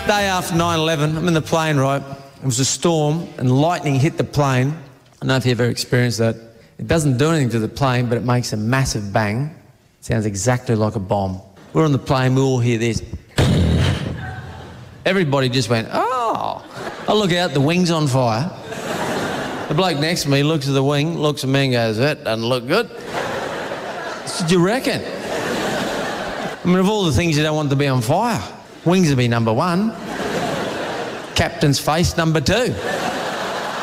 Day after 9/11, I'm in the plane, right? It was a storm and lightning hit the plane. I don't know if you've ever experienced that. It doesn't do anything to the plane, but it makes a massive bang. It sounds exactly like a bomb. We're on the plane, we all hear this. Everybody just went, oh. I look out, the wing's on fire. The bloke next to me looks at the wing, looks at me and goes, that doesn't look good. What do you reckon? I mean, of all the things you don't want to be on fire, wings would be number one. Captain's face number 2.